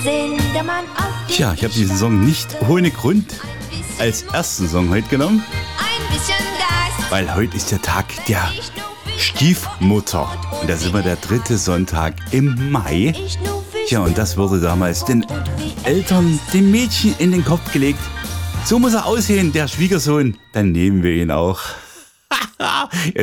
Sendemann auf dem Tja, ich habe diesen Song nicht ohne Grund als ersten Song heute genommen, ein bisschen Gas. weil heute ist der Tag der Stiefmutter. Und da sind wir der 3. Sonntag im Mai. Tja, und das wurde damals den Eltern, dem Mädchen in den Kopf gelegt. So muss er aussehen, der Schwiegersohn. Dann nehmen wir ihn auch.